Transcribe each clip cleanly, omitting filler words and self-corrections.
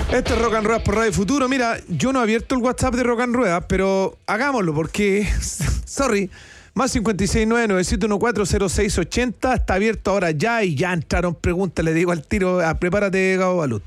Esto es Rock and Ruedas por Radio Futuro. Mira, yo no he abierto el WhatsApp de Rock and Ruedas, pero hagámoslo porque, sorry, más 569-914-0680 está abierto ahora ya y ya entraron preguntas. Le digo al tiro, prepárate, Gabo Balut.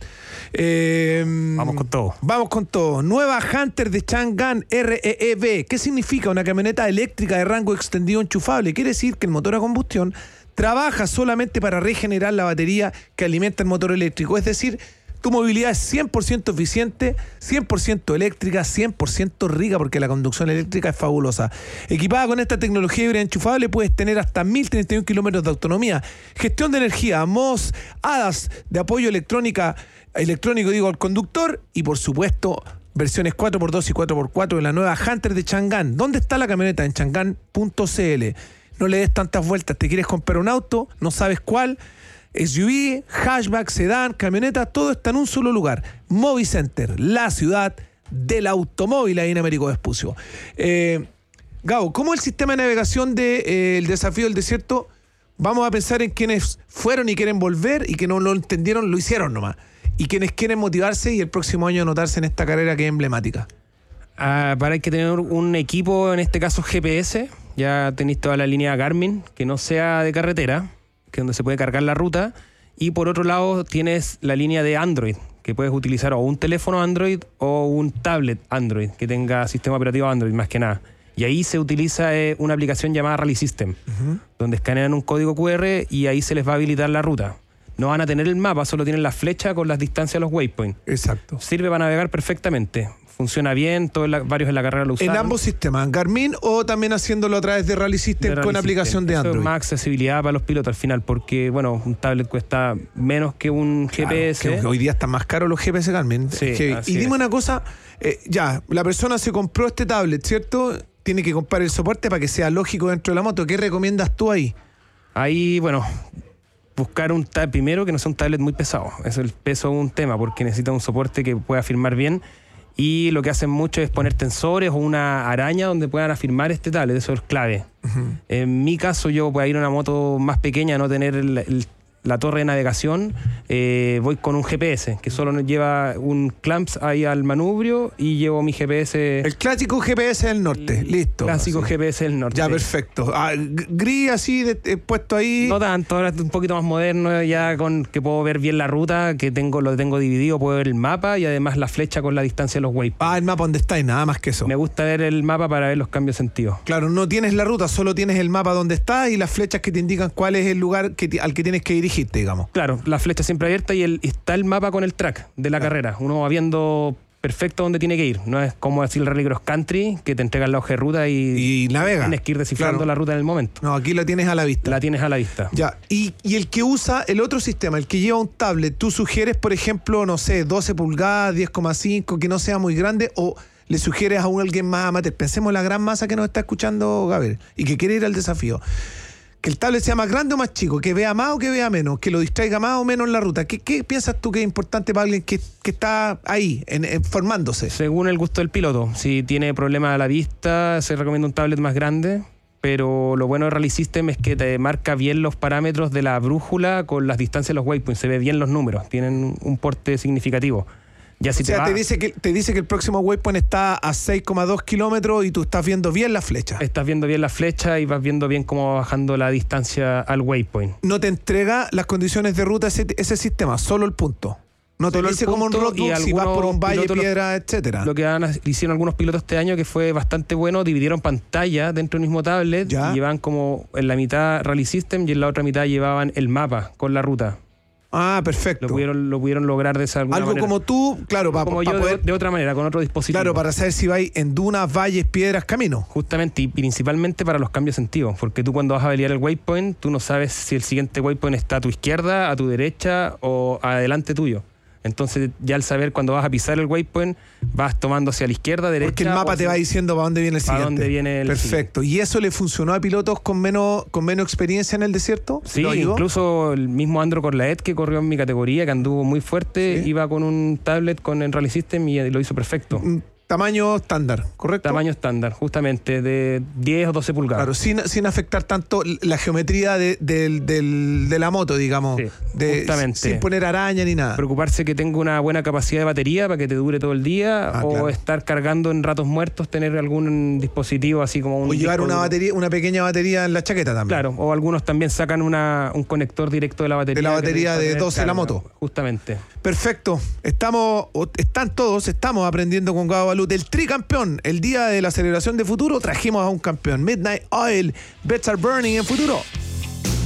Vamos con todo. Vamos con todo. Nueva Hunter de Chang'an REEV. ¿Qué significa? Una camioneta eléctrica de rango extendido enchufable. Quiere decir que el motor a combustión trabaja solamente para regenerar la batería que alimenta el motor eléctrico. Es decir, tu movilidad es 100% eficiente, 100% eléctrica, 100% rica, porque la conducción eléctrica es fabulosa. Equipada con esta tecnología híbrida enchufable, puedes tener hasta 1031 kilómetros de autonomía, gestión de energía, MOS, HADAS de apoyo electrónico al conductor y, por supuesto, versiones 4x2 y 4x4 de la nueva Hunter de Chang'an. ¿Dónde está la camioneta? En chang'an.cl. No le des tantas vueltas. ¿Te quieres comprar un auto? ¿No sabes cuál? SUV, hatchback, sedán, camioneta, todo está en un solo lugar. Movicenter, la ciudad del automóvil ahí en Américo Vespucio. Gabo, ¿cómo el sistema de navegación del Desafío del Desierto? Vamos a pensar en quienes fueron y quieren volver y que no lo entendieron, lo hicieron nomás. Y quienes quieren motivarse y el próximo año anotarse en esta carrera que es emblemática. Para hay que tener un equipo, en este caso GPS. Ya tenéis toda la línea Garmin, que no sea de carretera, que es donde se puede cargar la ruta. Y por otro lado tienes la línea de Android, que puedes utilizar o un teléfono Android o un tablet Android, que tenga sistema operativo Android más que nada. Y ahí se utiliza una aplicación llamada Rally System, donde escanean un código QR y ahí se les va a habilitar la ruta. No van a tener el mapa, solo tienen la flecha con las distancias de los waypoints. Exacto. Sirve para navegar perfectamente. Funciona bien, varios en la carrera lo usaron. En ambos sistemas, Garmin o también haciéndolo a través de Rally System con aplicación de Android. Eso es más accesibilidad para los pilotos al final, porque bueno, un tablet cuesta menos que un GPS. Que hoy día están más caros los GPS Garmin. Sí, y dime una cosa, ya, la persona se compró este tablet, ¿cierto? Tiene que comprar el soporte para que sea lógico dentro de la moto. ¿Qué recomiendas tú ahí? Ahí, bueno, buscar un tablet primero que no sea un tablet muy pesado. Eso, el peso es un tema, porque necesita un soporte que pueda firmar bien. Y lo que hacen mucho es poner tensores o una araña donde puedan afirmar este tablet. Eso es clave. En mi caso, yo para ir a una moto más pequeña, no tener la torre de navegación, voy con un GPS que solo nos lleva un clamps ahí al manubrio y llevo mi GPS. El clásico GPS del norte, listo. Clásico así. GPS del norte. Ya, sí. Perfecto. Gris así, puesto ahí. No tanto, ahora es un poquito más moderno, ya con que puedo ver bien la ruta, que lo tengo dividido, puedo ver el mapa y además la flecha con la distancia de los waypoints. El mapa donde está y nada más que eso. Me gusta ver el mapa para ver los cambios de sentido. Claro, no tienes la ruta, solo tienes el mapa donde está y las flechas que te indican cuál es el lugar al que tienes que dirigirte, digamos. Claro, la flecha siempre abierta y está el mapa con el track de la carrera. Uno va viendo perfecto dónde tiene que ir. No es como decir el Rally Cross Country, que te entregan la hoja de ruta y navega. Tienes que ir descifrando la ruta en el momento. No, aquí la tienes a la vista. La tienes a la vista. Ya, y el que usa el otro sistema, el que lleva un tablet, ¿tú sugieres, por ejemplo, no sé, 12 pulgadas, 10,5, que no sea muy grande, o le sugieres a alguien más amateur? Pensemos en la gran masa que nos está escuchando, Gabriel, y que quiere ir al desafío. Que el tablet sea más grande o más chico, que vea más o que vea menos, que lo distraiga más o menos en la ruta. ¿Qué piensas tú que es importante para alguien que está ahí, formándose? Según el gusto del piloto. Si tiene problemas a la vista, se recomienda un tablet más grande, pero lo bueno de Rally System es que te marca bien los parámetros de la brújula con las distancias de los waypoints. Se ve bien los números, tienen un porte significativo. Ya si te dice que el próximo waypoint está a 6,2 kilómetros y tú estás viendo bien la flecha. Estás viendo bien la flecha y vas viendo bien cómo va bajando la distancia al waypoint. No te entrega las condiciones de ruta ese sistema, solo el punto. No te lo dice como un roadbook si vas por un valle, piedra, etcétera. Lo que hicieron algunos pilotos este año, que fue bastante bueno, dividieron pantalla dentro del mismo tablet. Y llevaban como en la mitad Rally System y en la otra mitad llevaban el mapa con la ruta. Perfecto. Lo pudieron lograr de esa alguna manera. Algo como tú, claro, como yo poder, de otra manera, con otro dispositivo. Claro, para saber si vais en dunas, valles, piedras, caminos. Justamente, y principalmente para los cambios de sentido, porque tú cuando vas a validar el waypoint, tú no sabes si el siguiente waypoint está a tu izquierda, a tu derecha o adelante tuyo. Entonces, ya al saber cuando vas a pisar el waypoint, vas tomando hacia la izquierda, derecha. Porque el mapa te va diciendo para dónde viene el siguiente. Para dónde viene el Perfecto. siguiente. ¿Y eso le funcionó a pilotos con menos experiencia en el desierto? Sí, incluso el mismo Andro Corlaet, que corrió en mi categoría, que anduvo muy fuerte, iba con un tablet con el Rally System y lo hizo perfecto. Tamaño estándar, ¿correcto? Tamaño estándar, justamente, de 10 o 12 pulgadas. Claro, sin afectar tanto la geometría de la moto, digamos. Sí, justamente. Sin poner araña ni nada. Preocuparse que tenga una buena capacidad de batería para que te dure todo el día, o claro. estar cargando en ratos muertos, tener algún dispositivo así como un... O llevar disco duro. una pequeña batería en la chaqueta también. Claro, o algunos también sacan un conector directo de la batería. De la batería para de tener 12 de la carga, moto. Justamente. Perfecto. Estamos aprendiendo con Gabo Balú del tricampeón. El día de la celebración de Futuro trajimos a un campeón. Midnight Oil, Bets Are Burning en Futuro.